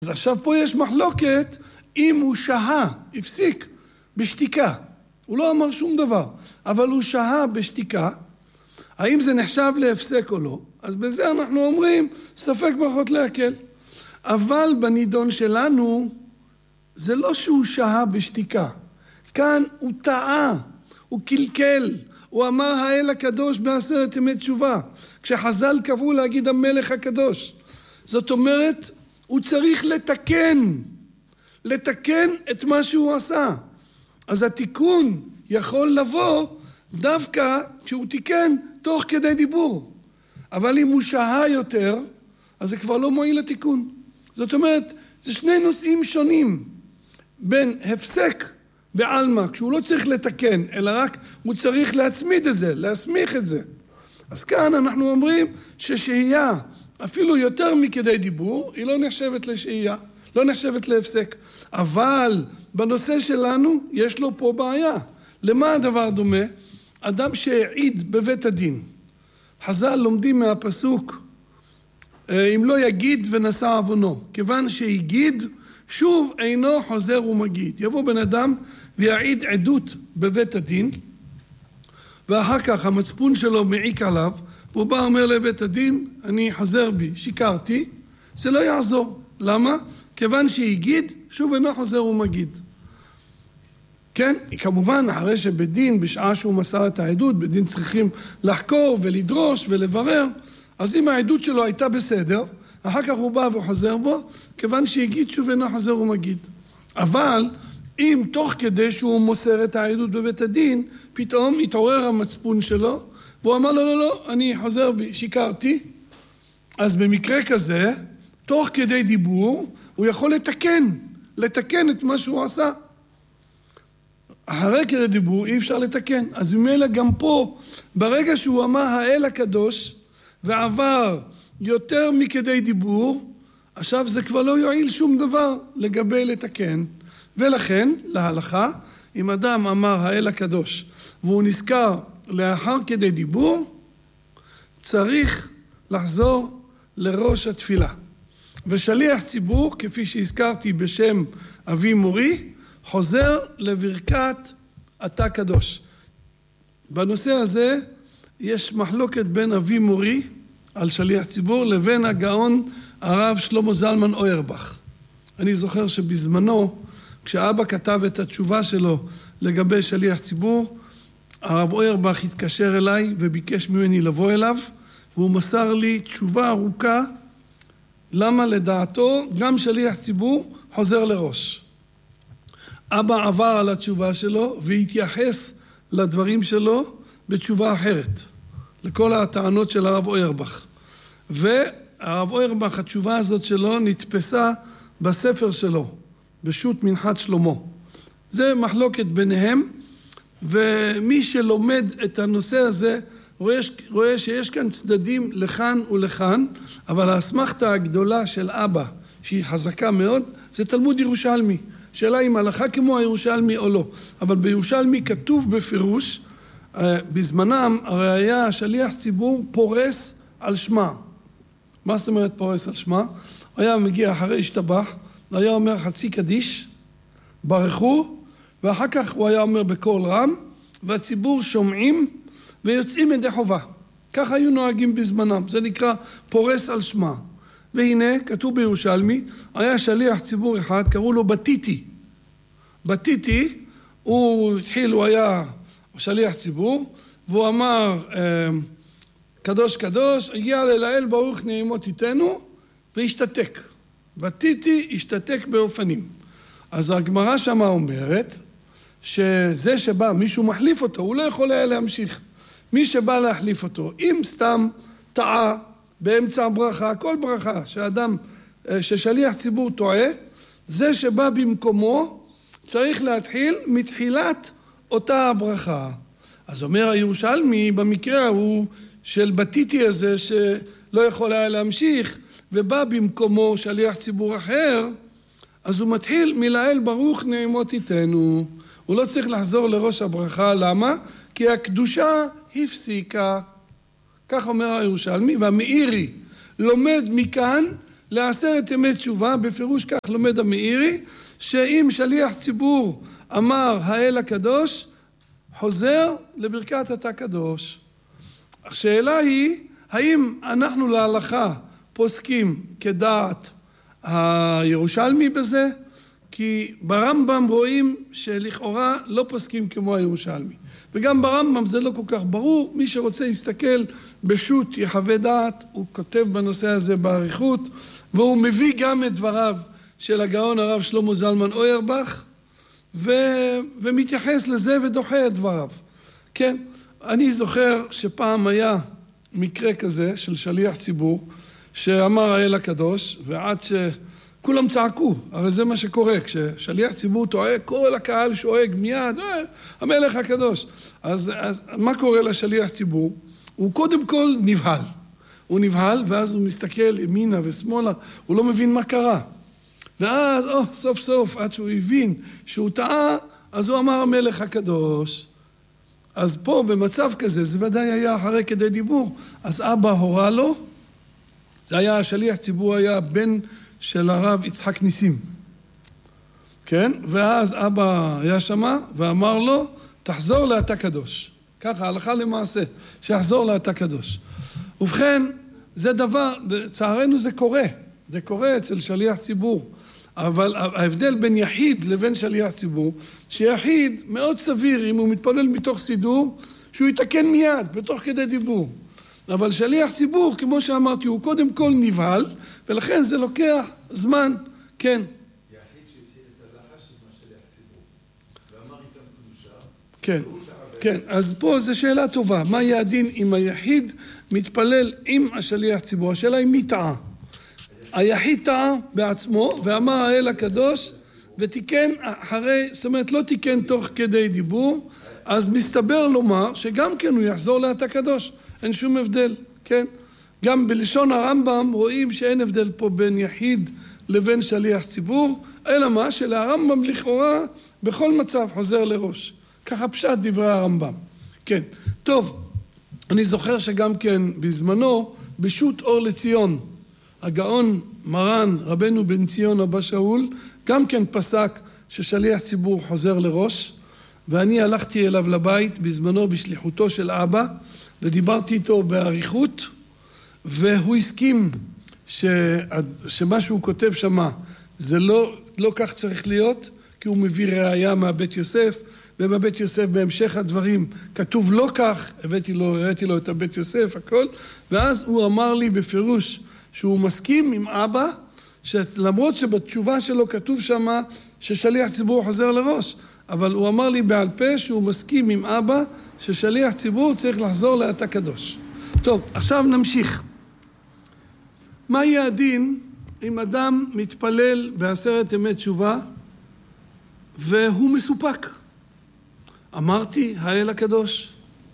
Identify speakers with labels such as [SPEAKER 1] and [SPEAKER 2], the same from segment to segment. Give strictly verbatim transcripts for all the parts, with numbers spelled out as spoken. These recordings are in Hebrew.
[SPEAKER 1] אז עכשיו פה יש מחלוקת אם הוא שהה, הפסיק, בשתיקה. הוא לא אמר שום דבר, אבל הוא שהה בשתיקה. האם זה נחשב להפסק או לא? אז בזה אנחנו אומרים, ספק ברכות להקל. אבל בנידון שלנו, זה לא שהוא שהה בשתיקה. כאן הוא טעה, הוא קלקל, הוא אמר האל הקדוש בעשרת ימי תשובה. כשחז"ל קבעו להגיד המלך הקדוש. זאת אומרת, הוא צריך לתקן, לתקן את מה שהוא עשה. אז התיקון יכול לבוא דווקא כשהוא תיקן תוך כדי דיבור. אבל אם הוא שהה יותר, אז זה כבר לא מועיל לתיקון. זאת אומרת, זה שני נושאים שונים. בין הפסק בעלמא, כשהוא לא צריך לתקן, אלא רק הוא צריך להצמיד את זה, להסמיך את זה. אז כאן אנחנו אומרים ששהייה, אפילו יותר מכדי דיבור, היא לא נחשבת לשהייה, לא נחשבת להפסק. אבל בנושא שלנו יש לו פה בעיה. למה הדבר דומה? אדם שהעיד בבית הדין. חז"ל לומדים מהפסוק, אם לא יגיד ונשא עוונו. כיוון שהגיד, שוב אינו חוזר ומגיד. יבוא בן אדם ויעיד עדות בבית הדין, ואחר כך המצפון שלו מעיק עליו, והוא בא אומר לבית הדין, אני חוזר בי, שיקרתי, זה לא יעזור. למה? כיוון שהגיד, שוב אינו חוזר ומגיד. כן, כמובן, אחרי שבדין, בשעה שהוא מסר את העדות, בדין צריכים לחקור ולדרוש ולברר, אז אם העדות שלו הייתה בסדר, אחר כך הוא בא וחוזר בו, כיוון שהגיד שוב אינו חוזר ומגיד. אבל אם תוך כדי שהוא מוסר את העדות בבית הדין, פתאום התעורר המצפון שלו, והוא אמר לו, לא, לא, אני חוזר בי, שיקרתי. אז במקרה כזה, תוך כדי דיבור, הוא יכול לתקן, לתקן את מה שהוא עשה. אחרי כדי דיבור אי אפשר לתקן. אז ממילא גם פה, ברגע שהוא אמר האל הקדוש, ועבר יותר מכדי דיבור, עכשיו זה כבר לא יועיל שום דבר לגבי לתקן. ולכן, להלכה, אם אדם אמר האל הקדוש, והוא נזכר לאחר כדי דיבור, צריך לחזור לראש התפילה. ושליח ציבור, כפי שהזכרתי בשם אבי מורי, חוזר לברכת אתה קדוש. בנושא הזה יש מחלוקת בין אבי מורי על שליח ציבור לבין הגאון הרב שלמה זלמן אוירבך. אני זוכר שבזמנו, כשאבא כתב את התשובה שלו לגבי שליח ציבור, הרב אוירבך התקשר אליי וביקש ממני לבוא אליו, והוא מסר לי תשובה ארוכה, למה לדעתו גם שליח ציבור חוזר לראש. אבא עבר על התשובה שלו והתייחס לדברים שלו בתשובה אחרת, לכל הטענות של הרב אוירבך. והרב אוירבך, התשובה הזאת שלו נתפסה בספר שלו, בשו"ת מנחת שלמה. זה מחלוקת ביניהם, ומי שלומד את הנושא הזה רואה, רואה שיש כאן צדדים לכאן ולכאן, אבל האסמכתה הגדולה של אבא, שהיא חזקה מאוד, זה תלמוד ירושלמי. שאלה אם הלכה כמו הירושלמי או לא. אבל בירושלמי כתוב בפירוש, בזמנם הרי היה שליח ציבור פורס על שמה. מה זאת אומרת פורס על שמה? היה מגיע אחרי השתבח, היה אומר חצי קדיש, ברכו, ואחר כך הוא היה אומר בקול רם, והציבור שומעים ויוצאים ידי חובה. כך היו נוהגים בזמנם, זה נקרא פורס על שמה. והנה, כתוב בירושלמי, היה שליח ציבור אחד, קראו לו בתיתי. בתיתי, הוא התחיל, הוא היה שליח ציבור, והוא אמר, קדוש קדוש, הגיע לאל ברוך נעימות איתנו, והשתתק. בתיתי השתתק באופנים. אז הגמרא שמה אומרת, שזה שבא, מישהו מחליף אותו, הוא לא יכול היה להמשיך. מי שבא להחליף אותו, אם סתם טעה, באמצע הברכה, כל ברכה שאדם, ששליח ציבור טועה, זה שבא במקומו צריך להתחיל מתחילת אותה הברכה. אז אומר הירושלמי, במקרה הוא של בתיתי הזה שלא יכול היה להמשיך, ובא במקומו שליח ציבור אחר, אז הוא מתחיל מלאל ברוך נעימות איתנו. הוא לא צריך לחזור לראש הברכה, למה? כי הקדושה הפסיקה. כך אומר הירושלמי, והמאירי לומד מכאן לעשרת ימי תשובה, בפירוש כך לומד המאירי, שאם שליח ציבור אמר האל הקדוש, חוזר לברכת אתה קדוש. השאלה היא, האם אנחנו להלכה פוסקים כדעת הירושלמי בזה? כי ברמב"ם רואים שלכאורה לא פוסקים כמו הירושלמי. וגם ברמב"ם זה לא כל כך ברור, מי שרוצה להסתכל בשו"ת יחווה דעת, הוא כותב בנושא הזה בעריכות, והוא מביא גם את דבריו של הגאון הרב שלמה זלמן אוירבך, ו... ומתייחס לזה ודוחה את דבריו. כן, אני זוכר שפעם היה מקרה כזה של שליח ציבור, שאמר האל הקדוש, ועד שכולם צעקו, הרי זה מה שקורה, כששליח ציבור טועה, כל הקהל שואג מיד, אה, המלך הקדוש. אז, אז מה קורה לשליח ציבור? הוא קודם כל נבהל. הוא נבהל, ואז הוא מסתכל ימינה ושמאלה, הוא לא מבין מה קרה. ואז, או, סוף סוף, עד שהוא הבין שהוא טעה, אז הוא אמר המלך הקדוש. אז פה, במצב כזה, זה ודאי היה אחרי כדי דיבור. אז אבא הורה לו, זה היה, השליח ציבור היה בן של הרב יצחק ניסים. כן? ואז אבא היה שמה, ואמר לו, תחזור לאתה קדוש. ככה, הלכה למעשה, שיחזור לאתה קדוש. ובכן, זה דבר, לצערנו זה קורה. זה קורה אצל שליח ציבור. אבל ההבדל בין יחיד לבין שליח ציבור, שיחיד מאוד סביר אם הוא מתפלל מתוך סידור, שהוא יתקן מיד, בתוך כדי דיבור. אבל שליח ציבור, כמו שאמרתי, הוא קודם כל נבהל, ולכן זה לוקח זמן, כן.
[SPEAKER 2] יחיד שהתחיל את הלחש עם השליח ציבור, ואמר איתם קדושה.
[SPEAKER 1] כן, כן, אז פה זו שאלה טובה. מה יהיה הדין אם היחיד מתפלל עם השליח ציבור? השאלה היא מי טעה? היחיד טעה בעצמו ואמר האל הקדוש ותיקן אחרי, זאת אומרת לא תיקן תוך כדי דיבור, אז מסתבר לומר שגם כן הוא יחזור לאתה קדוש, אין שום הבדל, כן? גם בלשון הרמב"ם רואים שאין הבדל פה בין יחיד לבין שליח ציבור, אלא מה? שלרמב"ם לכאורה בכל מצב חוזר לראש. ככה פשט דברי הרמב"ם. כן, טוב, אני זוכר שגם כן בזמנו בשו"ת אור לציון, הגאון מרן רבנו בן ציון אבא שאול גם כן פסק ששליח ציבור חוזר לראש, ואני הלכתי אליו לבית בזמנו בשליחותו של אבא ודיברתי איתו בעריכות, והוא הסכים ש... שמה שהוא כותב שמה זה לא, לא כך צריך להיות, כי הוא מביא ראייה מהבית יוסף, ובבית יוסף בהמשך הדברים כתוב לא כך, הבאתי לו, הראיתי לו את הבית יוסף הכל, ואז הוא אמר לי בפירוש שהוא מסכים עם אבא, שלמרות שבתשובה שלו כתוב שמה ששליח ציבור חוזר לראש, אבל הוא אמר לי בעל פה שהוא מסכים עם אבא ששליח ציבור צריך לחזור לאתה קדוש. טוב, עכשיו נמשיך. מה יהיה הדין אם אדם מתפלל בעשרת ימי תשובה והוא מסופק? אמרתי האל הקדוש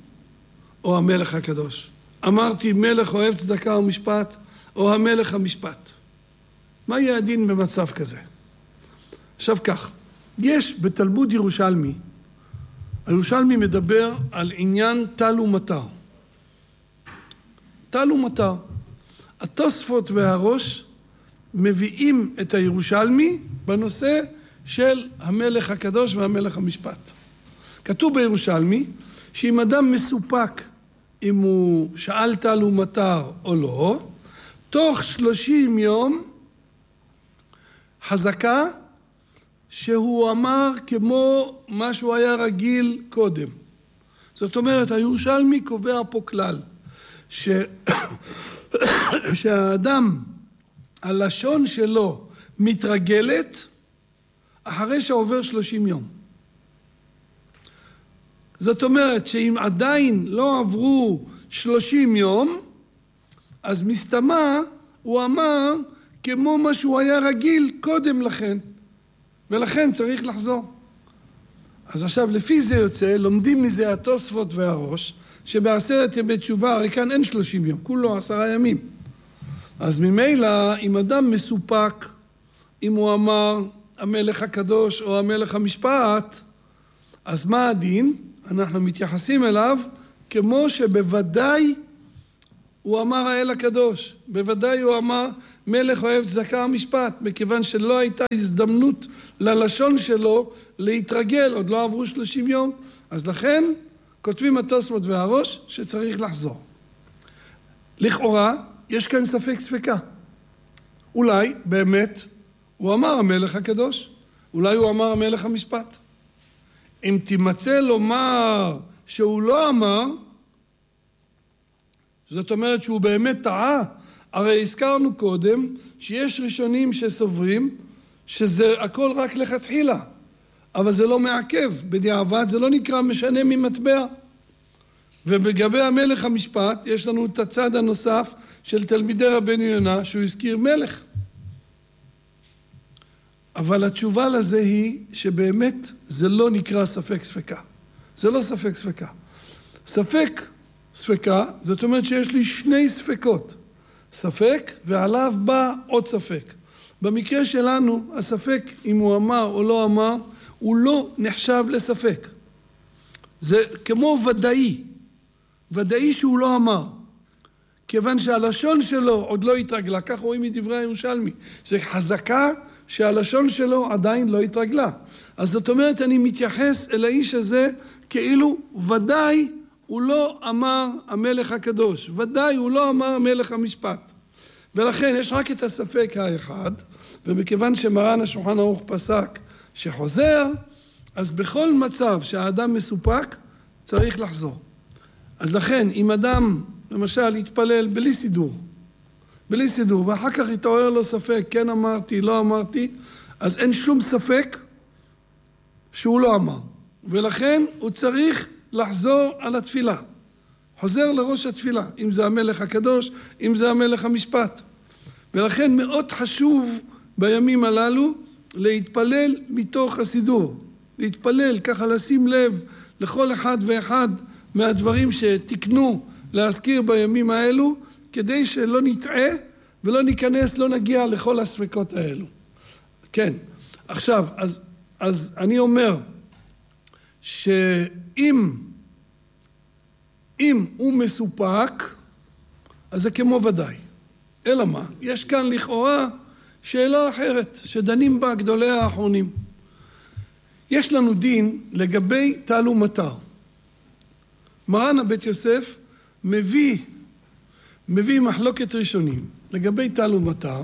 [SPEAKER 1] או המלך הקדוש? אמרתי מלך אוהב צדקה ומשפט או המלך המשפט? מה יהיה הדין במצב כזה? עכשיו כך, יש בתלמוד ירושלמי, הירושלמי מדבר על עניין תל ומטר. תל ומטר. התוספות והראש מביאים את הירושלמי בנושא של המלך הקדוש והמלך המשפט. כתוב בירושלמי שאם אדם מסופק אם הוא שאל תל ומטר או לא, תוך שלושים יום חזקה שהוא אמר כמו מה שהוא היה רגיל קודם. זאת אומרת, הירושלמי קובע פה כלל, ש... שהאדם, הלשון שלו מתרגלת אחרי שעובר שלושים יום. זאת אומרת שאם עדיין לא עברו שלושים יום, אז מסתמה הוא אמר כמו מה שהוא היה רגיל קודם לכן, ולכן צריך לחזור. אז עכשיו לפי זה יוצא, לומדים מזה התוספות והראש, שבעשרת ימי תשובה, הרי כאן אין שלושים יום, כולו עשרה ימים. אז ממילא, אם אדם מסופק, אם הוא אמר המלך הקדוש או המלך המשפט, אז מה הדין? אנחנו מתייחסים אליו כמו שבוודאי הוא אמר האל הקדוש. בוודאי הוא אמר מלך אוהב צדקה ומשפט, מכיוון שלא הייתה הזדמנות ללשון שלו להתרגל, עוד לא עברו שלושים יום, אז לכן כותבים התוספות והראש שצריך לחזור. לכאורה יש כאן ספק ספקה. אולי באמת הוא אמר המלך הקדוש, אולי הוא אמר המלך המשפט. אם תימצא לומר שהוא לא אמר, זאת אומרת שהוא באמת טעה. הרי הזכרנו קודם שיש ראשונים שסוברים שזה הכל רק לכתחילה, אבל זה לא מעכב, בדיעבד זה לא נקרא משנה ממטבע. ובגבי המלך המשפט יש לנו את הצד הנוסף של תלמידי רבנו יונה שהוא הזכיר מלך. אבל התשובה לזה היא שבאמת זה לא נקרא ספק ספקה. זה לא ספק ספקה. ספק ספקה, זאת אומרת שיש לי שני ספקות. ספק ועליו בא עוד ספק. במקרה שלנו הספק אם הוא אמר או לא אמר הוא לא נחשב לספק. זה כמו ודאי. ודאי שהוא לא אמר. כיוון שהלשון שלו עוד לא התרגלה. כך רואים מדברי הירושלמי. זה חזקה שהלשון שלו עדיין לא התרגלה. אז זאת אומרת אני מתייחס אל האיש הזה כאילו ודאי הוא לא אמר המלך הקדוש. ודאי הוא לא אמר המלך המשפט. ולכן יש רק את הספק האחד. ומכיוון שמרן השולחן ערוך פסק שחוזר, אז בכל מצב שהאדם מסופק צריך לחזור. אז לכן אם אדם למשל יתפלל בלי סידור, בלי סידור, ואחר כך יתעורר לו ספק, כן אמרתי, לא אמרתי, אז אין שום ספק שהוא לא אמר. ולכן הוא צריך לחזור על התפילה. חוזר לראש התפילה, אם זה המלך הקדוש, אם זה המלך המשפט. ולכן מאוד חשוב בימים הללו להתפלל מתוך הסידור. להתפלל, ככה לשים לב לכל אחד ואחד מהדברים שתקנו להזכיר בימים האלו, כדי שלא נטעה ולא ניכנס, לא נגיע לכל הספקות האלו. כן, עכשיו, אז, אז אני אומר שאם אם הוא מסופק, אז זה כמו ודאי. אלא מה? יש כאן לכאורה שאלה אחרת, שדנים בה גדולי האחרונים. יש לנו דין לגבי טל ומטר. מרן הבית יוסף מביא, מביא מחלוקת ראשונים. לגבי טל ומטר,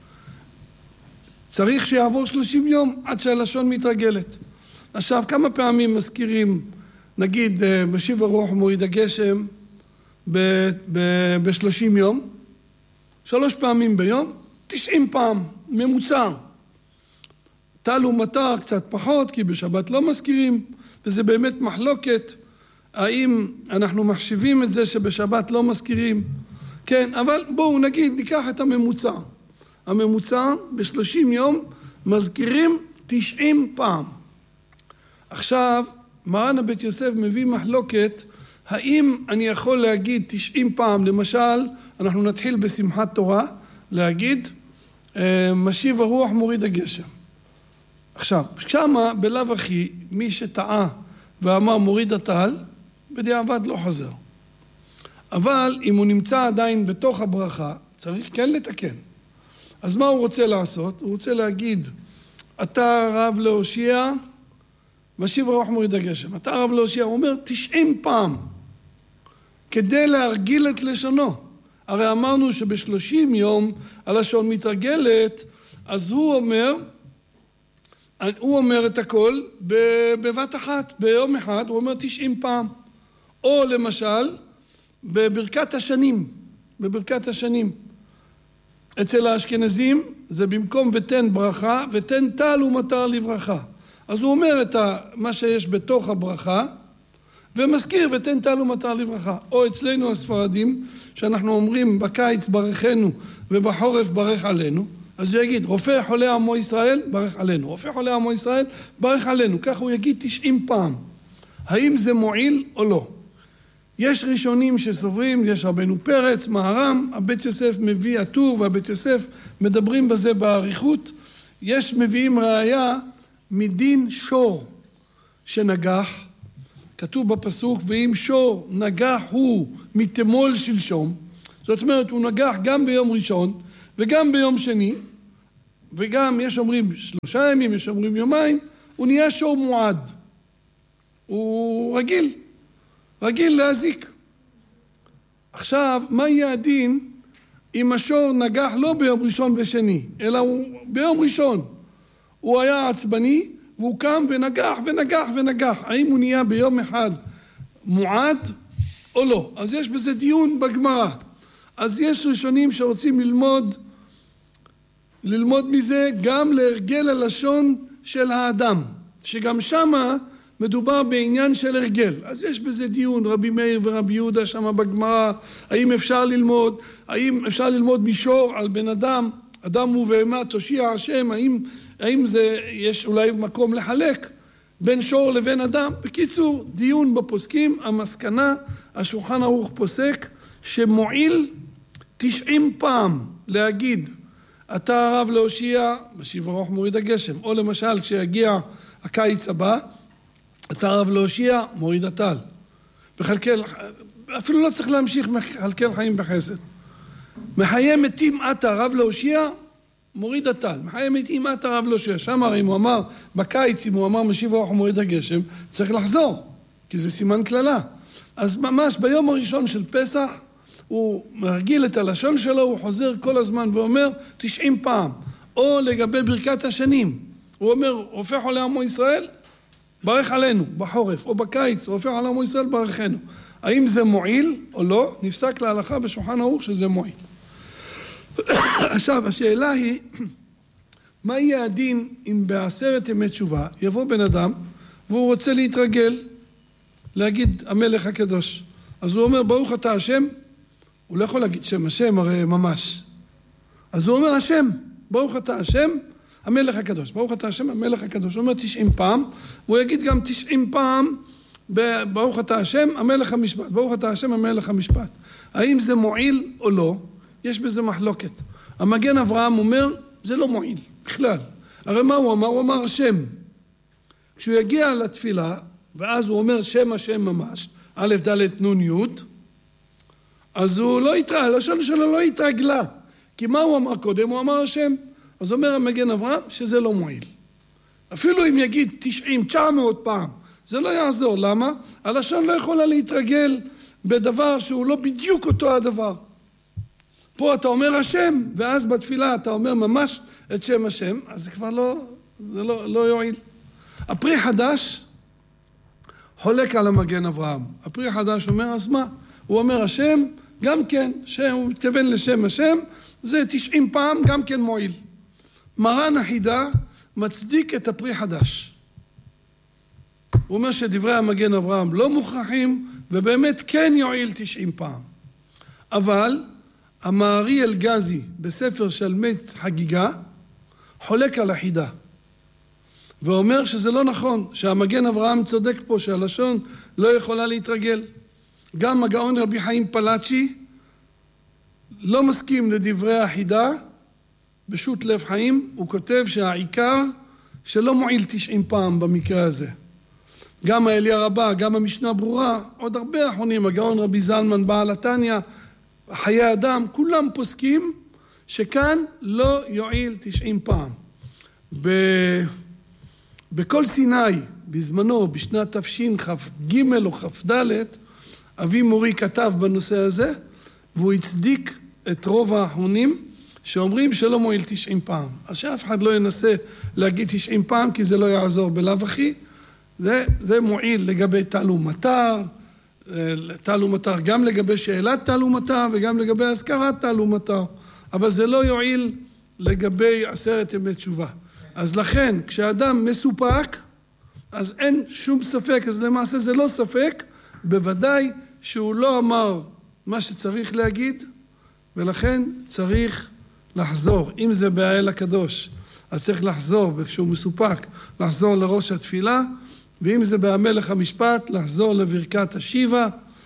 [SPEAKER 1] צריך שיעבור שלושים יום עד שהלשון מתרגלת. עכשיו, כמה פעמים מזכירים, נגיד, משיב הרוח ומוריד הגשם ב-שלושים יום, שלוש פעמים ביום, תשעים פעם, ממוצע. טל ומטר קצת פחות, כי בשבת לא מזכירים, וזה באמת מחלוקת, האם אנחנו מחשיבים את זה שבשבת לא מזכירים. כן, אבל בואו נגיד, ניקח את הממוצע. הממוצע ב-שלושים יום מזכירים תשעים פעם. עכשיו, מרן הבית יוסף מביא מחלוקת, האם אני יכול להגיד תשעים פעם, למשל, אנחנו נתחיל בשמחת תורה, להגיד, משיב הרוח מוריד הגשם. עכשיו, שמה בלב אחי, מי שטעה ואמר מוריד הטל, בדיעבד לא חוזר. אבל אם הוא נמצא עדיין בתוך הברכה, צריך כן לתקן. אז מה הוא רוצה לעשות? הוא רוצה להגיד, אתה רב להושיע, משיב הרוח מוריד הגשם. אתה רב להושיע, הוא אומר תשעים פעם, כדי להרגיל את לשונו. הרי אמרנו שבשלושים יום הלשון מתרגלת, אז הוא אומר, הוא אומר את הכל בבת אחת, ביום אחד, הוא אומר תשעים פעם. או למשל, בברכת השנים, בברכת השנים. אצל האשכנזים זה במקום ותן ברכה, ותן טל ומטר לברכה. אז הוא אומר את מה שיש בתוך הברכה, ומזכיר ותן טל ומטר לברכה. או אצלנו הספרדים, שאנחנו אומרים בקיץ ברכנו ובחורף ברך עלינו, אז הוא יגיד, רופא חולה עמו ישראל, ברך עלינו. רופא חולה עמו ישראל, ברך עלינו. כך הוא יגיד תשעים פעם. האם זה מועיל או לא? יש ראשונים שסוברים, יש רבנו פרץ, מהר"ם, הבית יוסף מביא הטור, והבית יוסף מדברים בזה בעריכות. יש מביאים ראיה מדין שור שנגח. כתוב בפסוק, ואם שור נגח הוא מתמול שלשום. זאת זאת אומרת, הוא נגח גם ביום ראשון וגם ביום שני, וגם יש אומרים שלושה ימים, יש אומרים יומיים, הוא נהיה שור מועד. הוא רגיל, רגיל להזיק. עכשיו, מה יהיה הדין אם השור נגח לא ביום ראשון ושני, אלא הוא ביום ראשון? הוא היה עצבני, והוא קם ונגח ונגח ונגח. האם הוא נהיה ביום אחד מועד או לא? אז יש בזה דיון בגמרא. אז יש ראשונים שרוצים ללמוד, ללמוד מזה גם להרגל הלשון של האדם, שגם שמה מדובר בעניין של הרגל. אז יש בזה דיון, רבי מאיר ורבי יהודה שמה בגמרא, האם אפשר ללמוד, האם אפשר ללמוד מישור על בן אדם, אדם ובהמה תושיע השם, האם, האם זה, יש אולי מקום לחלק בין שור לבין אדם? בקיצור, דיון בפוסקים, המסקנה, השולחן ערוך פוסק, שמועיל תשעים פעם להגיד, אתה הרב להושיע, משיב הרוח מוריד הגשם, או למשל כשיגיע הקיץ הבא, אתה הרב להושיע, מוריד הטל. וחלקל, אפילו לא צריך להמשיך מחלקל חיים בחסד. מחיי מתים אתה הרב להושיע, מוריד הטל. מחיי מתים אתה הרב להושיע. שם הרי אם הוא אמר, בקיץ אם הוא אמר משיב הרוח מוריד הגשם, צריך לחזור, כי זה סימן כללה. אז ממש ביום הראשון של פסח, הוא מרגיל את הלשון שלו, הוא חוזר כל הזמן ואומר תשעים פעם. או לגבי ברכת השנים, הוא אומר, רופא חולה עמו ישראל, ברך עלינו בחורף, או בקיץ, רופא חולה עמו ישראל, ברכנו. האם זה מועיל או לא? נפסק להלכה בשולחן ערוך שזה מועיל. עכשיו, השאלה היא, מה יהיה הדין אם בעשרת ימי תשובה יבוא בן אדם והוא רוצה להתרגל להגיד המלך הקדוש? אז הוא אומר, ברוך אתה השם, הוא לא יכול להגיד שם השם הרי ממש. אז הוא אומר השם, ברוך אתה השם, המלך הקדוש. ברוך אתה השם, המלך הקדוש. הוא אומר תשעים פעם, והוא יגיד גם תשעים פעם, ברוך אתה השם, המלך המשפט. ברוך אתה השם, המלך המשפט. האם זה מועיל או לא? יש בזה מחלוקת. המגן אברהם אומר, זה לא מועיל, בכלל. הרי מה הוא אמר? הוא אמר השם. כשהוא יגיע לתפילה, ואז הוא אומר שם השם ממש, א' ד' נ' י', אז הוא לא יתרגל, הלשון שלו לא יתרגלה. כי מה הוא אמר קודם? הוא אמר השם. אז אומר המגן אברהם שזה לא מועיל. אפילו אם יגיד תשעים, תשע מאות פעם, זה לא יעזור. למה? הלשון לא יכולה להתרגל בדבר שהוא לא בדיוק אותו הדבר. פה אתה אומר השם, ואז בתפילה אתה אומר ממש את שם השם, אז זה כבר לא, זה לא, לא יועיל. הפרי חדש חולק על המגן אברהם. הפרי חדש אומר, אז מה? הוא אומר השם, גם כן, שהוא מתכוון לשם השם, זה תשעים פעם גם כן מועיל. מרן החידה מצדיק את הפרי חדש. הוא אומר שדברי המגן אברהם לא מוכרחים, ובאמת כן יועיל תשעים פעם. אבל המארי אלגזי בספר של מת חגיגה חולק על החידה. ואומר שזה לא נכון, שהמגן אברהם צודק פה, שהלשון לא יכולה להתרגל. גם הגאון רבי חיים פלאצ'י לא מסכים לדברי החידה, בשו"ת לב חיים, הוא כותב שהעיקר שלא מועיל תשעים פעם במקרה הזה. גם האליה רבה, גם המשנה ברורה, עוד הרבה אחרונים, הגאון רבי זלמן בעל התניא, חיי אדם, כולם פוסקים שכאן לא יועיל תשעים פעם. ב... בכל סיני, בזמנו, בשנת תשכ"ג או כ"ד, אבי מורי כתב בנושא הזה, והוא הצדיק את רוב האחרונים שאומרים שלא מועיל תשעים פעם. אז שאף אחד לא ינסה להגיד תשעים פעם, כי זה לא יעזור בלאו הכי. זה, זה מועיל לגבי תל ומטר, תל ומטר, גם לגבי שאלת תל ומטר וגם לגבי הזכרת תל ומטר. אבל זה לא יועיל לגבי עשרת ימי תשובה. אז לכן, כשאדם מסופק, אז אין שום ספק, אז למעשה זה לא ספק, בוודאי שהוא לא אמר מה שצריך להגיד, ולכן צריך לחזור. אם זה באל הקדוש, אז צריך לחזור, וכשהוא מסופק, לחזור לראש התפילה, ואם זה בהמלך המשפט, לחזור לברכת השיבה,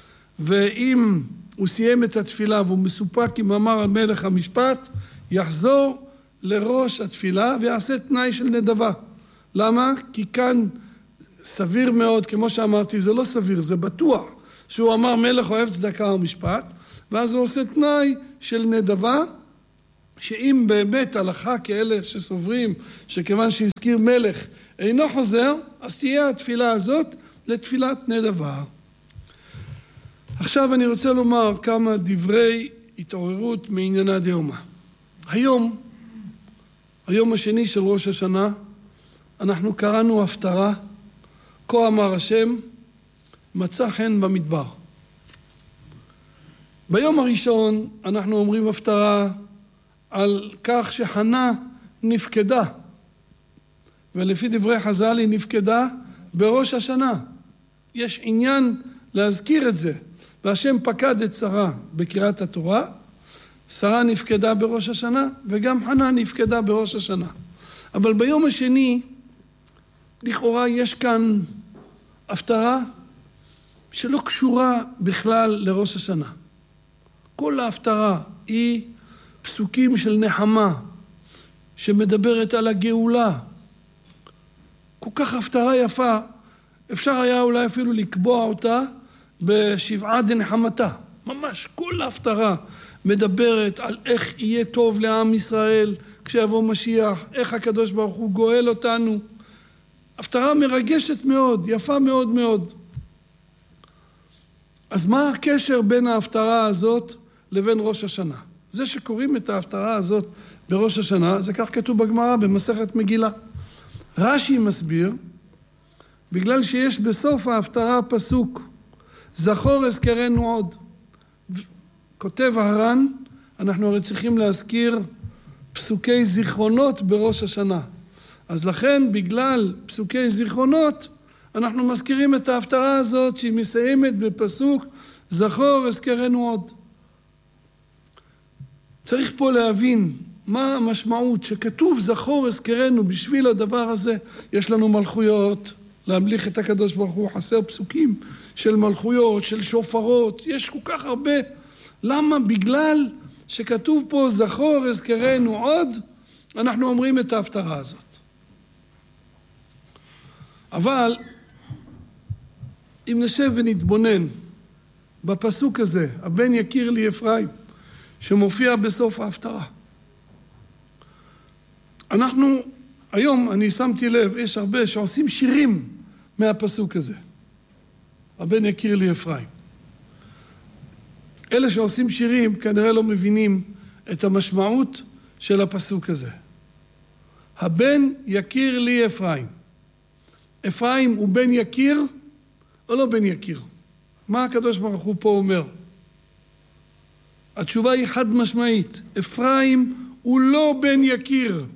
[SPEAKER 1] ואם הוא סיים את התפילה והוא מסופק עם אמר על מלך המשפט, יחזור לראש התפילה ויעשה תנאי של נדבה. למה? כי כאן סביר מאוד, כמו שאמרתי, זה לא סביר, זה בטוח, שהוא אמר מלך אוהב צדקה ומשפט, ואז הוא עושה תנאי של נדבה, שאם באמת הלכה כאלה שסוברים שכיוון שהזכיר מלך אינו חוזר, אז תהיה התפילה הזאת לתפילת נדבה. עכשיו אני רוצה לומר כמה דברי התעוררות מעניינה דיומא. היום, היום השני של ראש השנה, אנחנו קראנו הפטרה, כה אמר השם, מצא חן במדבר. ביום הראשון אנחנו אומרים הפטרה על כך שחנה נפקדה, ולפי דברי חז"ל היא נפקדה בראש השנה. יש עניין להזכיר את זה. והשם פקד את שרה בקריאת התורה, שרה נפקדה בראש השנה, וגם חנה נפקדה בראש השנה. אבל ביום השני, לכאורה יש כאן הפטרה שלא קשורה בכלל לראש השנה. כל ההפטרה היא פסוקים של נחמה, שמדברת על הגאולה. כל כך הפטרה יפה, אפשר היה אולי אפילו לקבוע אותה בשבעה דנחמתה. ממש כל ההפטרה מדברת על איך יהיה טוב לעם ישראל כשיבוא משיח, איך הקדוש ברוך הוא גואל אותנו. הפטרה מרגשת מאוד, יפה מאוד מאוד. אז מה הקשר בין ההפטרה הזאת לבין ראש השנה? זה שקוראים את ההפטרה הזאת בראש השנה, זה כך כתוב בגמרא במסכת מגילה. רש"י מסביר, בגלל שיש בסוף ההפטרה פסוק, זכור אזכרנו עוד. כותב הר"ן, אנחנו הרי צריכים להזכיר פסוקי זיכרונות בראש השנה. אז לכן, בגלל פסוקי זיכרונות, אנחנו מזכירים את ההפטרה הזאת שהיא מסיימת בפסוק, זכור אזכרנו עוד. צריך פה להבין מה המשמעות שכתוב זכור אזכרנו בשביל הדבר הזה. יש לנו מלכויות, להמליך את הקדוש ברוך הוא, חסר פסוקים של מלכויות, של שופרות, יש כל כך הרבה. למה? בגלל שכתוב פה זכור אזכרנו עוד, אנחנו אומרים את ההפטרה הזאת. אבל אם נשב ונתבונן בפסוק הזה, הבן יכיר לי אפרים, שמופיע בסוף ההפטרה. אנחנו, היום אני שמתי לב, יש הרבה שעושים שירים מהפסוק הזה. הבן יכיר לי אפרים. אלה שעושים שירים כנראה לא מבינים את המשמעות של הפסוק הזה. הבן יכיר לי אפרים. אפרים הוא בן יכיר או לא בן יכיר? מה הקדוש ברוך הוא פה אומר? התשובה היא חד משמעית. אפרים הוא לא בן יכיר.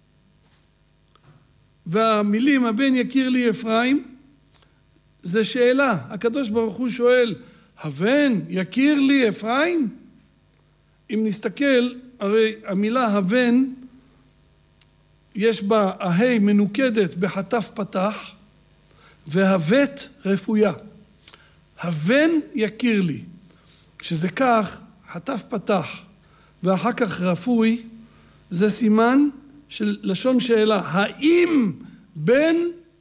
[SPEAKER 1] והמילים הבן יכיר לי אפרים זה שאלה. הקדוש ברוך הוא שואל, הבן יכיר לי אפרים? אם נסתכל, הרי המילה הבן יש בה ההי מנוקדת בחטף פתח והבט רפויה. הבן יכיר לי. כשזה כך, חטף פתח ואחר כך רפוי, זה סימן של לשון שאלה. האם בן,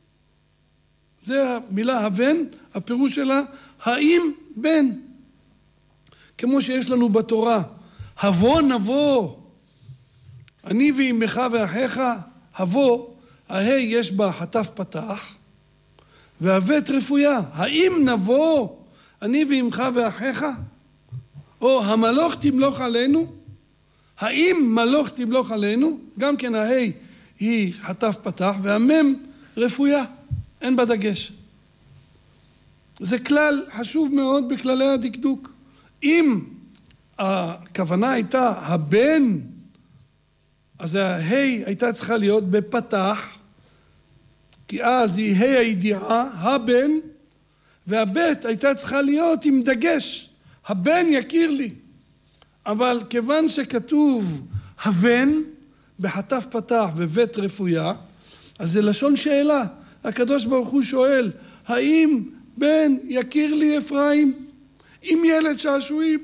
[SPEAKER 1] זה המילה הבן, הפירוש שלה, האם בן. כמו שיש לנו בתורה, הבוא נבוא, אני ואמך ואחיך, הבוא, ההי יש בה חטף פתח, והבט רפויה, האם נבוא, אני ואמך ואחיך? או המלוך תמלוך עלינו? האם מלוך תמלוך עלינו? גם כן ההי היא חטף פתח, והמם רפויה, אין בה דגש. זה כלל חשוב מאוד בכללי הדקדוק. אם הכוונה הייתה הבן, אז ההי הייתה צריכה להיות בפתח, כי אז היא ה' הידיעה, הבן, והבית הייתה צריכה להיות עם דגש, הבן יכיר לי. אבל כיוון שכתוב הבן, בחטף פתח ובית רפויה, אז זה לשון שאלה. הקדוש ברוך הוא שואל, האם בן יכיר לי אפרים? עם ילד שעשועים?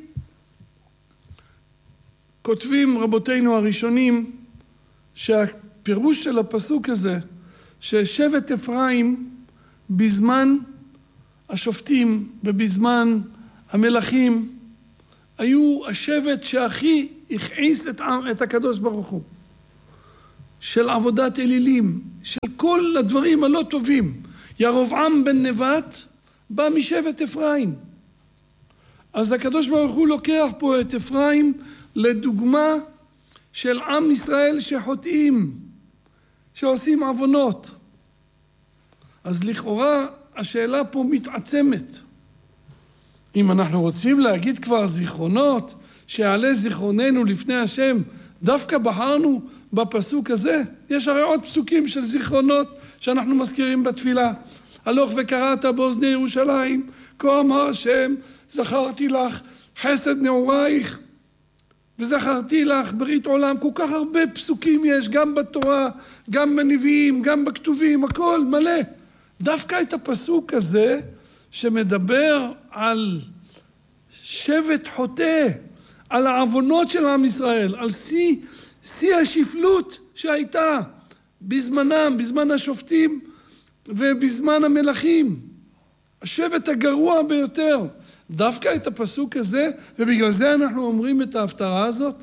[SPEAKER 1] כותבים רבותינו הראשונים, שהפירוש של הפסוק הזה, ששבט אפרים בזמן השופטים ובזמן המלכים היו השבט שהכי הכעיס את, את הקדוש ברוך הוא. של עבודת אלילים, של כל הדברים הלא טובים. ירבעם בן נבט בא משבט אפרים. אז הקדוש ברוך הוא לוקח פה את אפרים לדוגמה של עם ישראל שחוטאים, שעושים עוונות. אז לכאורה השאלה פה מתעצמת. אם אנחנו רוצים להגיד כבר זיכרונות, שיעלה זיכרוננו לפני השם, דווקא בחרנו בפסוק הזה. יש הרי עוד פסוקים של זיכרונות שאנחנו מזכירים בתפילה. הלוך וקראת באוזני ירושלים, כה אמר השם, זכרתי לך חסד נעורייך, וזכרתי לך ברית עולם. כל כך הרבה פסוקים יש, גם בתורה, גם בנביאים, גם בכתובים, הכל מלא. דווקא את הפסוק הזה, שמדבר על שבט חוטא, על העוונות של עם ישראל, על שיא, שיא השפלות שהייתה בזמנם, בזמן השופטים ובזמן המלכים. השבט הגרוע ביותר. דווקא את הפסוק הזה, ובגלל זה אנחנו אומרים את ההפטרה הזאת.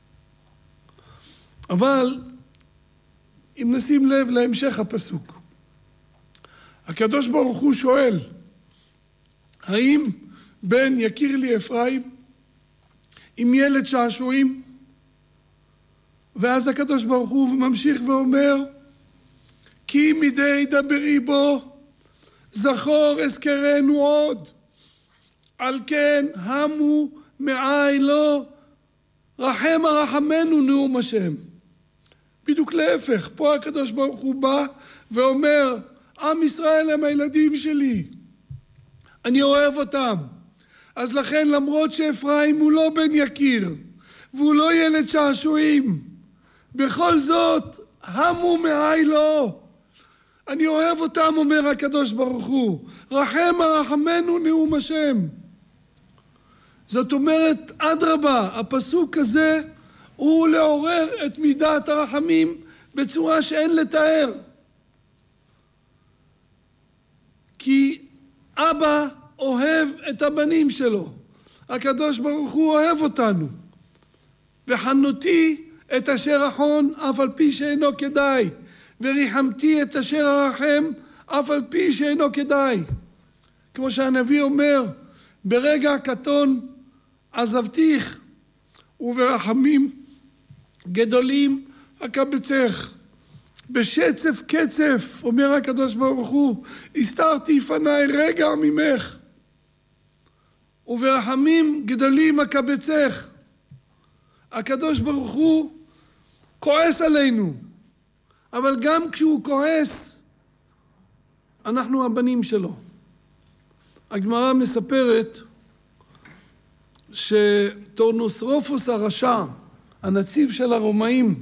[SPEAKER 1] אבל אם נשים לב להמשך הפסוק, הקדוש ברוך הוא שואל, האם בן יכיר לי אפרים עם ילד שעשועים? ואז הקדוש ברוך הוא ממשיך ואומר, כי מדי דברי בו זכור אזכרנו עוד, על כן המו מעי לו, רחם הרחמנו נאום השם. בדיוק להפך, פה הקדוש ברוך הוא בא ואומר, עם ישראל הם הילדים שלי, אני אוהב אותם. אז לכן למרות שאפרים הוא לא בן יקיר, והוא לא ילד שעשועים, בכל זאת המו מעי לו, אני אוהב אותם, אומר הקדוש ברוך הוא, רחם הרחמנו נאום השם. זאת אומרת, אדרבה, הפסוק הזה הוא לעורר את מידת הרחמים בצורה שאין לתאר. כי אבא אוהב את הבנים שלו. הקדוש ברוך הוא אוהב אותנו. וחנותי את אשר אחון אף על פי שאינו כדאי. וריחמתי את אשר הרחם אף על פי שאינו כדאי. כמו שהנביא אומר, ברגע קטון עזבתיך וברחמים גדולים אקבצך. בשצף קצף, אומר הקדוש ברוך הוא, הסתרתי פניי רגע ממך, וברחמים גדולים אקבצך. הקדוש ברוך הוא כועס עלינו, אבל גם כשהוא כועס, אנחנו הבנים שלו. הגמרא מספרת שטורנוסרופוס הרשע, הנציב של הרומאים,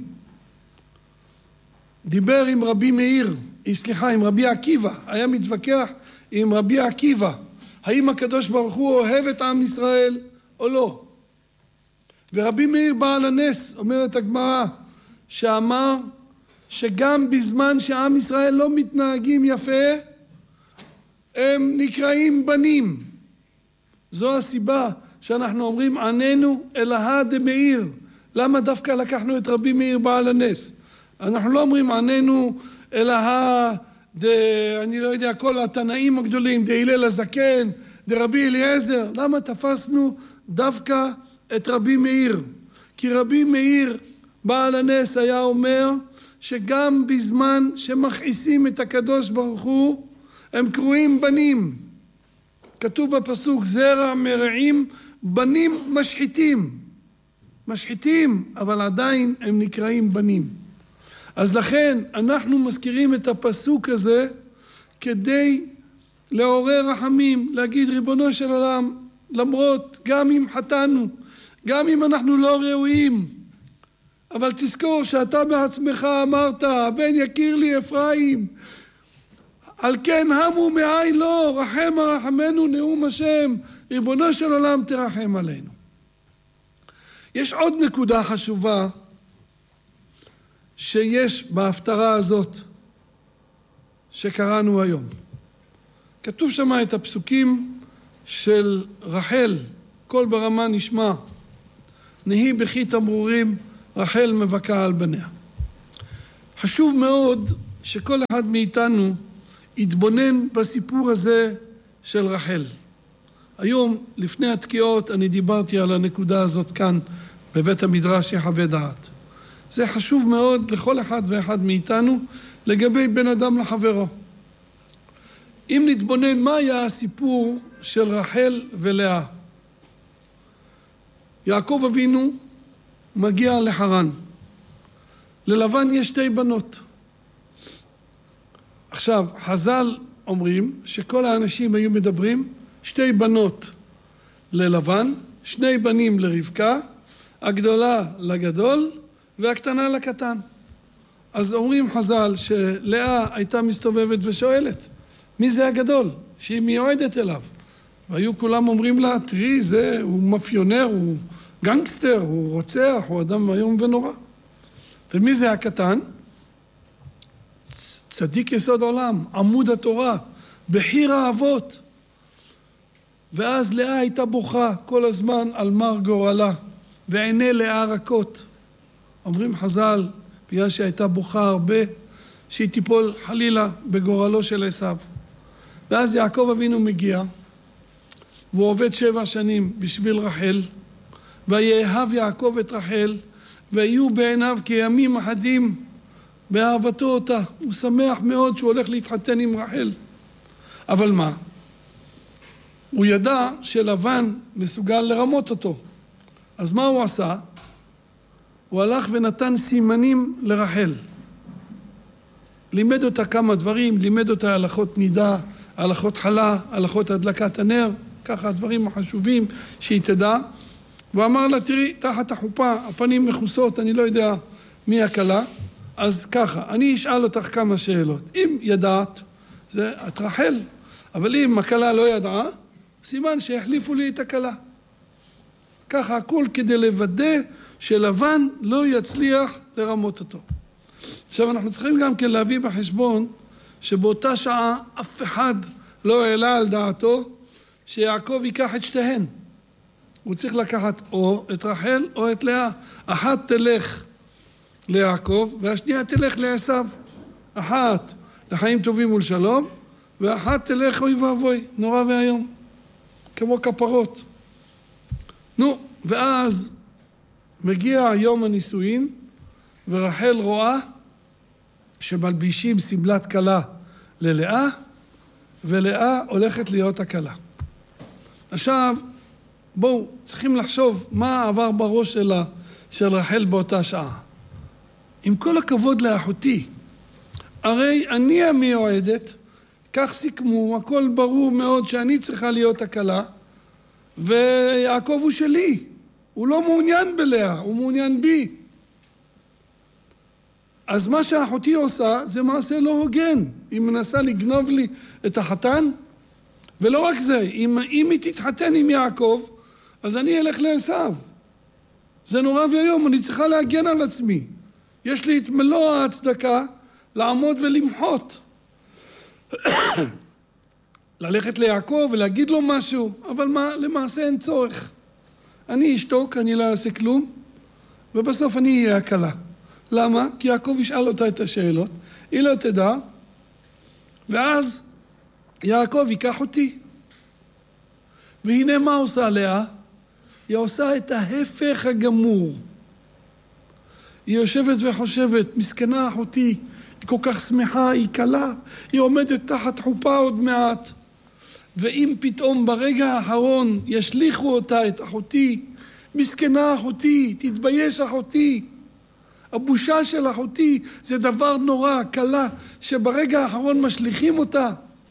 [SPEAKER 1] דיבר עם רבי מאיר, סליחה, עם רבי עקיבא, היה מתווכח עם רבי עקיבא, האם הקדוש ברוך הוא אוהב את עם ישראל או לא. ורבי מאיר בעל הנס, אומרת הגמרא, שאמר שגם בזמן שעם ישראל לא מתנהגים יפה, הם נקראים בנים. זו הסיבה שאנחנו אומרים עננו אלהה דמאיר. למה דווקא לקחנו את רבי מאיר בעל הנס? אנחנו לא אומרים עננו אלהה ד... אני לא יודע, כל התנאים הגדולים, דהילל הזקן, דרבי אליעזר. למה תפסנו דווקא את רבי מאיר? כי רבי מאיר בעל הנס היה אומר שגם בזמן שמכעיסים את הקדוש ברוך הוא, הם קרויים בנים. כתוב בפסוק, זרע מרעים בנים משחיתים. משחיתים, אבל עדיין הם נקראים בנים. אז לכן אנחנו מזכירים את הפסוק הזה כדי לעורר רחמים, להגיד ריבונו של עולם, למרות גם אם חטאנו, גם אם אנחנו לא ראויים, אבל תזכור שאתה בעצמך אמרת, הבן יכיר לי אפרים, על כן המו מעי לו, רחם הרחמנו נאום השם, ריבונו של עולם תרחם עלינו. יש עוד נקודה חשובה שיש בהפטרה הזאת שקראנו היום. כתוב שם את הפסוקים של רחל קול ברמה נשמע, נהי בכי תמרורים, רחל מבכה על בניה. חשוב מאוד שכל אחד מאיתנו יתבונן בסיפור הזה של רחל. היום, לפני התקיעות, אני דיברתי על הנקודה הזאת כאן, בבית המדרש יחווה דעת. זה חשוב מאוד לכל אחד ואחד מאיתנו, לגבי בן אדם לחברו. אם נתבונן מה היה הסיפור של רחל ולאה. יעקב אבינו מגיע לחרן. ללבן יש שתי בנות. עכשיו, חז"ל אומרים שכל האנשים היו מדברים שתי בנות ללבן, שני בנים לרבקה, הגדולה לגדול והקטנה לקטן. אז אומרים חז"ל שלאה הייתה מסתובבת ושואלת, מי זה הגדול? שהיא מיועדת אליו. והיו כולם אומרים לה, תראי, זה, הוא מפיונר, הוא גנגסטר, הוא רוצח, הוא אדם איום ונורא. ומי זה הקטן? צדיק יסוד עולם, עמוד התורה, בחיר האבות. ואז לאה הייתה בוכה כל הזמן על מר גורלה, ועיני לאה רכות. אומרים חז"ל, בגלל שהייתה בוכה הרבה, שהיא תיפול חלילה בגורלו של עשיו. ואז יעקב אבינו מגיע, והוא עובד שבע שנים בשביל רחל, ויאהב יעקב את רחל, והיו בעיניו כימים אחדים באהבתו אותה. הוא שמח מאוד שהוא הולך להתחתן עם רחל. אבל מה? הוא ידע שלבן מסוגל לרמות אותו. אז מה הוא עשה? הוא הלך ונתן סימנים לרחל. לימד אותה כמה דברים, לימד אותה הלכות נידה, הלכות חלה, הלכות הדלקת הנר, ככה הדברים החשובים שהיא תדע. והוא אמר לה, תראי, תחת החופה, הפנים מכוסות, אני לא יודע מי הכלה, אז ככה, אני אשאל אותך כמה שאלות. אם ידעת, זה את רחל, אבל אם הכלה לא ידעה, סימן שהחליפו לי את הכלה. ככה הכל כדי לוודא שלבן לא יצליח לרמות אותו. עכשיו אנחנו צריכים גם כן להביא בחשבון שבאותה שעה אף אחד לא העלה על דעתו שיעקב ייקח את שתיהן. הוא צריך לקחת או את רחל או את לאה. אחת תלך ליעקב והשנייה תלך לעשיו. אחת לחיים טובים ולשלום, ואחת תלך אוי ואבוי, נורא והיום, כמו כפרות. נו, ואז מגיע יום הנישואין, ורחל רואה שמלבישים סמלת כלה ללאה, ולאה הולכת להיות הכלה. עכשיו, בואו, צריכים לחשוב מה עבר בראש שלה, של רחל באותה שעה. עם כל הכבוד לאחותי, הרי אני המיועדת, כך סיכמו, הכל ברור מאוד שאני צריכה להיות הכלה, ויעקב הוא שלי, הוא לא מעוניין בלאה, הוא מעוניין בי. אז מה שאחותי עושה זה מעשה לא הוגן, היא מנסה לגנוב לי את החתן, ולא רק זה, אם, אם היא תתחתן עם יעקב, אז אני אלך לעשיו. זה נורא והיום, אני צריכה להגן על עצמי. יש לי את מלוא ההצדקה לעמוד ולמחות. ללכת ליעקב ולהגיד לו משהו, אבל מה, למעשה אין צורך. אני אשתוק, אני לא אעשה כלום, ובסוף אני אהיה הכלה. למה? כי יעקב ישאל אותה את השאלות, היא לא תדע, ואז יעקב ייקח אותי. והנה מה עושה לאה? היא עושה את ההפך הגמור. היא יושבת וחושבת, מסכנה אחותי, היא כל כך שמחה, היא קלה, היא עומדת תחת חופה עוד מעט. ואם פתאום ברגע האחרון ישליחו אותה, את אחותי, מסכנה אחותי, תתבייש אחותי. הבושה של אחותי זה דבר נורא, קלה, שברגע האחרון משליחים אותה.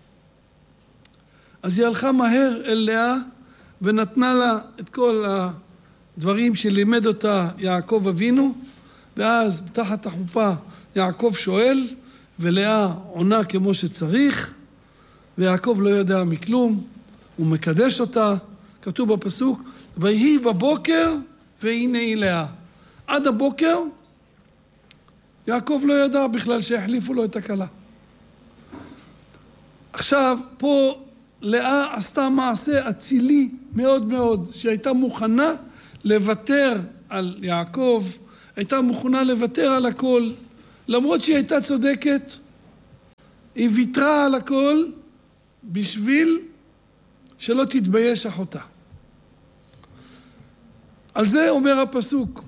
[SPEAKER 1] אז היא הלכה מהר אל לאה, ונתנה לה את כל הדברים שלימד אותה יעקב אבינו, ואז תחת החופה יעקב שואל, ולאה עונה כמו שצריך, ויעקב לא יודע מכלום, הוא מקדש אותה, כתוב בפסוק, ויהי בבוקר והנה היא לאה. עד הבוקר יעקב לא ידע בכלל שהחליפו לו את הכלה. עכשיו פה לאה עשתה מעשה אצילי מאוד מאוד, שהייתה מוכנה לוותר על יעקב, הייתה מוכנה לוותר על הכל, למרות שהיא הייתה צודקת, היא ויתרה על הכל בשביל שלא תתבייש אחותה. על זה אומר הפסוק,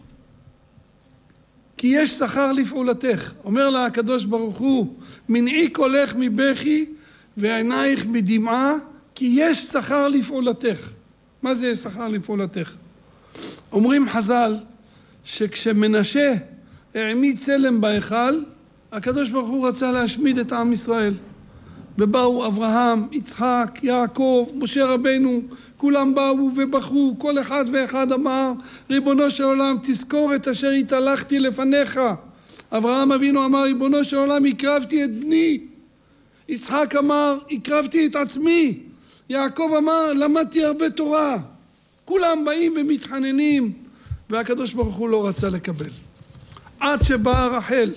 [SPEAKER 1] כי יש שכר לפעולתך. אומר לה הקדוש ברוך הוא, מנעי קולך מבכי ועינייך מדמעה, כי יש שכר לפעולתך. מה זה יש שכר לפעולתך? אומרים חז"ל, שכשמנשה העמיד צלם בהיכל, הקדוש ברוך הוא רצה להשמיד את עם ישראל. ובאו אברהם, יצחק, יעקב, משה רבנו, כולם באו ובכו, כל אחד ואחד אמר, ריבונו של עולם, תזכור את אשר התהלכתי לפניך. אברהם אבינו אמר, ריבונו של עולם, הקרבתי את בני. יצחק אמר, הקרבתי את עצמי. יעקב אמר, למדתי הרבה תורה. כולם באים ומתחננים, והקדוש ברוך הוא לא רצה לקבל. עד שבאה רחל,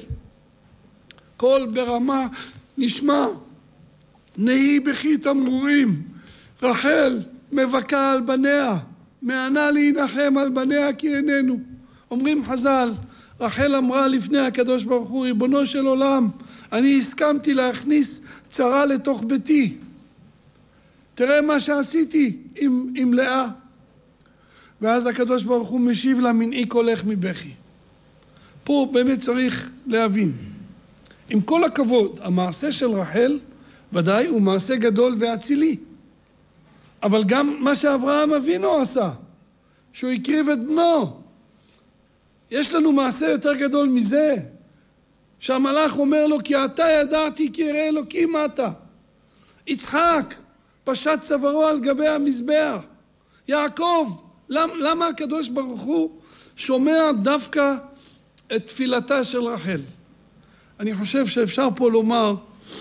[SPEAKER 1] קול ברמה נשמע, נהי בכי תמרורים, רחל מבכה על בניה, מענה להנחם על בניה כי איננו. אומרים חז"ל, רחל אמרה לפני הקדוש ברוך הוא, ריבונו של עולם, אני הסכמתי להכניס צרה לתוך ביתי. תראה מה שעשיתי עם, עם לאה. ואז הקדוש ברוך הוא משיב לה, מנעי קולך מבכי. פה באמת צריך להבין. עם כל הכבוד, המעשה של רחל ודאי הוא מעשה גדול ואצילי. אבל גם מה שאברהם אבינו עשה, שהוא הקריב את בנו. יש לנו מעשה יותר גדול מזה, שהמלאך אומר לו, כי אתה ידעתי כי ירא אלוקים אתה. יצחק פשט צווארו על גבי המזבח. יעקב, למה, למה הקדוש ברוך הוא שומע דווקא את תפילתה של רחל? אני חושב שאפשר פה לומר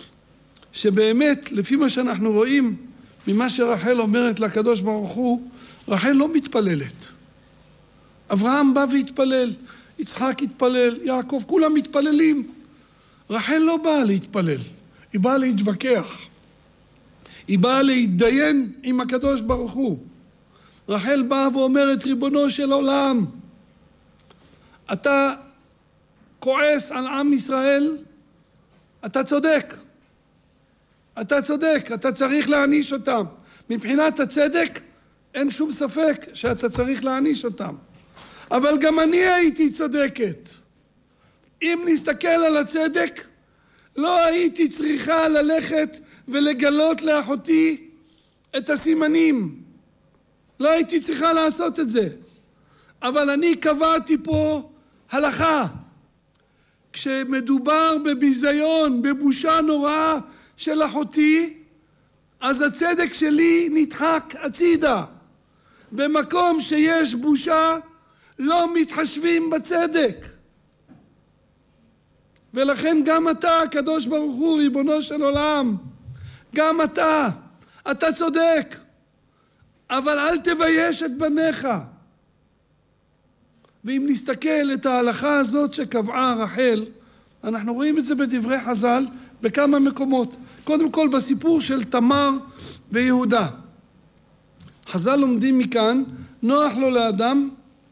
[SPEAKER 1] שבאמת לפי מה שאנחנו רואים ממה שרחל אומרת לקדוש ברוך הוא, רחל לא מתפללת. אברהם בא והתפלל, יצחק התפלל, יעקב, כולם מתפללים. רחל לא באה להתפלל, היא באה להתווכח. היא באה להתדיין עם הקדוש ברוך הוא. רחל באה ואומרת, ריבונו של עולם, אתה כועס על עם ישראל, אתה צודק. אתה צודק, אתה צריך להעניש אותם. מבחינת הצדק, אין שום ספק שאתה צריך להעניש אותם. אבל גם אני הייתי צודקת. אם נסתכל על הצדק, לא הייתי צריכה ללכת ולגלות לאחותי את הסימנים. לא הייתי צריכה לעשות את זה. אבל אני קבעתי פה הלכה. כשמדובר בביזיון, בבושה נוראה של אחותי, אז הצדק שלי נדחק הצידה. במקום שיש בושה, לא מתחשבים בצדק. ולכן גם אתה, הקדוש ברוך הוא, ריבונו של עולם, גם אתה, אתה צודק, אבל אל תבייש את בניך. ואם נסתכל את ההלכה הזאת שקבעה רחל, אנחנו רואים את זה בדברי חז"ל בכמה מקומות. קודם כל בסיפור של תמר ויהודה. חז"ל לומדים מכאן, נוח לו לאדם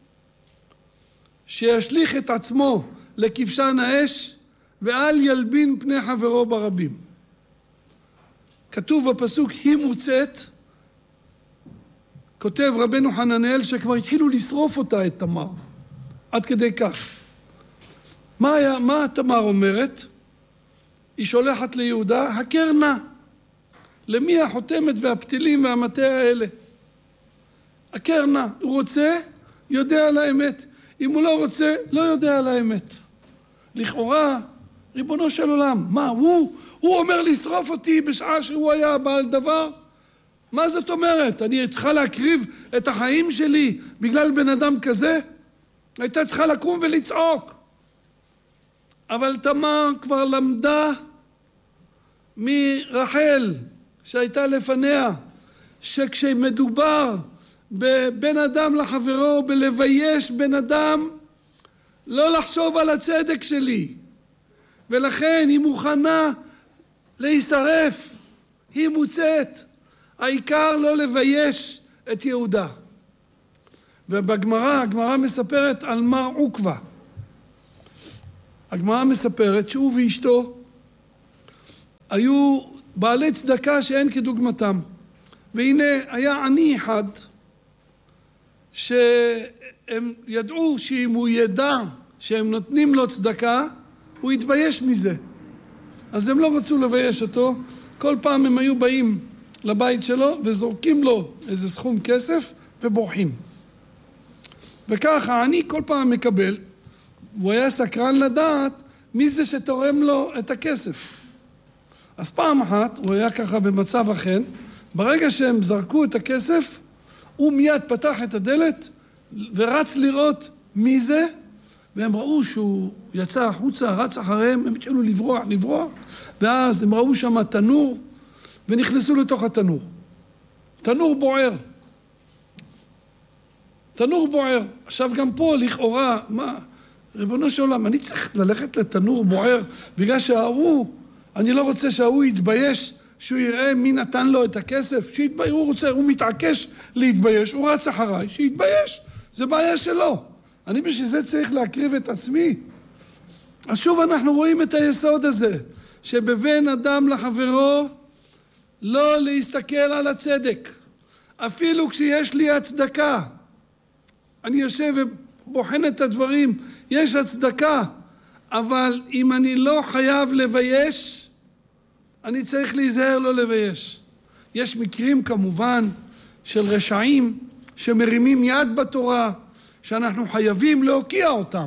[SPEAKER 1] שישליך את עצמו לכבשן האש ואל ילבין פני חברו ברבים. כתוב בפסוק, היא מוצאת, כותב רבנו חננאל שכבר התחילו לשרוף אותה את תמר. עד כדי כך. מה, היה, מה תמר אומרת? היא שולחת ליהודה, הכר נא. למי החותמת והפתילים והמטה האלה? הכר נא. הוא רוצה, יודע על האמת. אם הוא לא רוצה, לא יודע על האמת. לכאורה, ריבונו של עולם, מה, הוא, הוא אומר לשרוף אותי בשעה שהוא היה בעל דבר? מה זאת אומרת? אני צריכה להקריב את החיים שלי בגלל בן אדם כזה? הייתה צריכה לקום ולצעוק. אבל תמר כבר למדה מרחל שהייתה לפניה, שכשמדובר בבן אדם לחברו, בלבייש בן אדם, לא לחשוב על הצדק שלי. ולכן היא מוכנה להישרף, היא מוצאת. העיקר לא לבייש את יהודה. ובגמרא, הגמרא מספרת על מר עוקבא. הגמרא מספרת שהוא ואשתו היו בעלי צדקה שאין כדוגמתם. והנה היה עני אחד שהם ידעו שאם הוא ידע שהם נותנים לו צדקה, הוא יתבייש מזה. אז הם לא רצו לבייש אותו. כל פעם הם היו באים לבית שלו וזורקים לו איזה סכום כסף ובורחים. וככה אני כל פעם מקבל, הוא היה סקרן לדעת מי זה שתורם לו את הכסף. אז פעם אחת הוא היה ככה במצב אחר, ברגע שהם זרקו את הכסף, הוא מיד פתח את הדלת ורץ לראות מי זה, והם ראו שהוא יצא החוצה, רץ אחריהם, הם התחילו לברוח, לברוח, ואז הם ראו שם תנור, ונכנסו לתוך התנור. תנור בוער. תנור בוער. עכשיו גם פה לכאורה, מה? ריבונו של עולם, אני צריך ללכת לתנור בוער, בגלל שההוא, אני לא רוצה שההוא יתבייש, שהוא יראה מי נתן לו את הכסף, שיתבייש, הוא רוצה, הוא מתעקש להתבייש, הוא רץ אחריי, שיתבייש, זה בעיה שלו. אני בשביל זה צריך להקריב את עצמי. אז שוב אנחנו רואים את היסוד הזה, שבבין אדם לחברו, לא להסתכל על הצדק. אפילו כשיש לי הצדקה, אני יושב ובוחן את הדברים, יש הצדקה, אבל אם אני לא חייב לבייש, אני צריך להיזהר לא לבייש. יש מקרים כמובן של רשעים שמרימים יד בתורה, שאנחנו חייבים להוקיע אותם.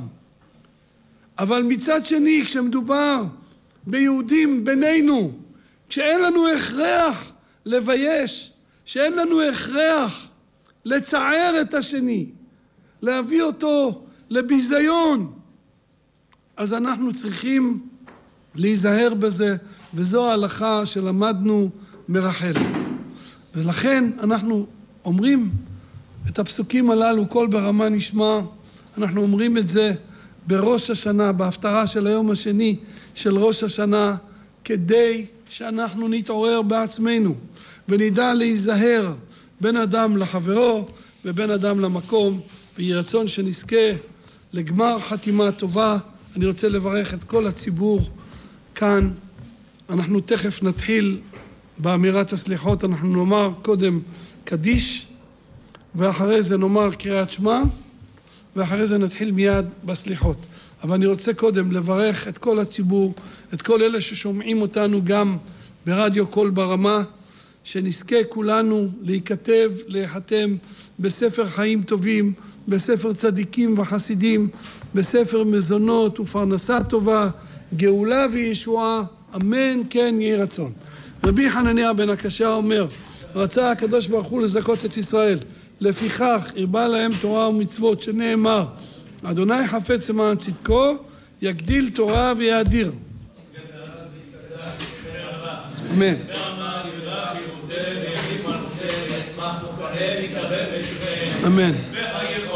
[SPEAKER 1] אבל מצד שני, כשמדובר ביהודים בינינו, כשאין לנו הכרח לבייש, שאין לנו הכרח לצער את השני, להביא אותו לביזיון, אז אנחנו צריכים להיזהר בזה, וזו ההלכה שלמדנו מרחל. ולכן אנחנו אומרים את הפסוקים הללו, כל ברמה נשמע, אנחנו אומרים את זה בראש השנה, בהפטרה של היום השני של ראש השנה, כדי שאנחנו נתעורר בעצמנו, ונדע להיזהר בין אדם לחברו, ובין אדם למקום, ויהי רצון שנזכה לגמר חתימה טובה. אני רוצה לברך את כל הציבור כאן. אנחנו תכף נתחיל באמירת הסליחות, אנחנו נאמר קודם קדיש, ואחרי זה נאמר קריאת שמע, ואחרי זה נתחיל מיד בסליחות. אבל אני רוצה קודם לברך את כל הציבור, את כל אלה ששומעים אותנו גם ברדיו קול ברמה, שנזכה כולנו להיכתב, להיחתם בספר חיים טובים, בספר צדיקים וחסידים, בספר מזונות ופרנסה טובה, גאולה וישועה, אמן כן יהי רצון. רבי חנניה בן הקשה אומר, רצה הקדוש ברוך הוא לזכות את ישראל, לפיכך הרבה להם תורה ומצוות, שנאמר, אדוני חפץ למען צדקו, יגדיל תורה ויאדיר. אמן. אמן.